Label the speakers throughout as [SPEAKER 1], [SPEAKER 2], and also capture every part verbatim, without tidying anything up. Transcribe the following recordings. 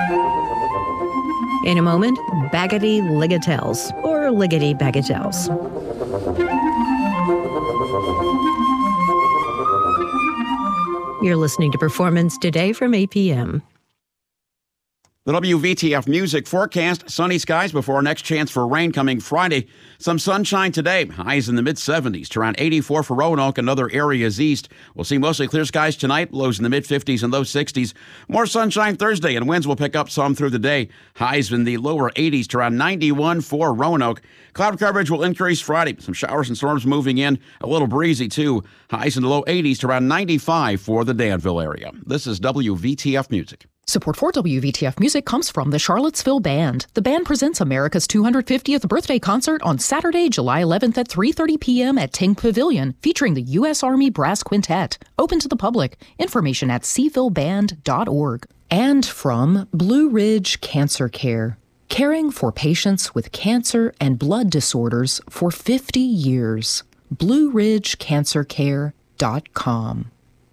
[SPEAKER 1] In a moment, Baggity Ligatelles, or Liggity Bagatelles. You're listening to Performance Today from A P M.
[SPEAKER 2] The W V T F Music forecast, sunny skies before our next chance for rain coming Friday. Some sunshine today, highs in the mid-seventies to around eighty-four for Roanoke and other areas east. We'll see mostly clear skies tonight, lows in the mid-fifties and low sixties. More sunshine Thursday, and winds will pick up some through the day. Highs in the lower eighties to around ninety-one for Roanoke. Cloud coverage will increase Friday. Some showers and storms moving in, a little breezy too. Highs in the low eighties to around ninety-five for the Danville area. This is W V T F Music.
[SPEAKER 3] Support for W V T F Music comes from the Charlottesville Band. The band presents America's two hundred fiftieth birthday concert on Saturday, July eleventh at three thirty p.m. at Ting Pavilion, featuring the U S Army Brass Quintet. Open to the public. Information at c ville band dot org. And from Blue Ridge Cancer Care, caring for patients with cancer and blood disorders for fifty years. blue ridge cancer care dot com.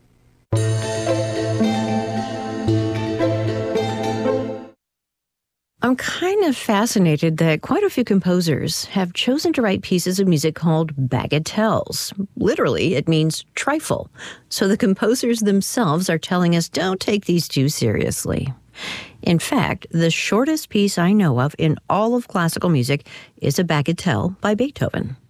[SPEAKER 1] I'm kind of fascinated that quite a few composers have chosen to write pieces of music called bagatelles. Literally, it means trifle. So the composers themselves are telling us don't take these too seriously. In fact, the shortest piece I know of in all of classical music is a bagatelle by Beethoven.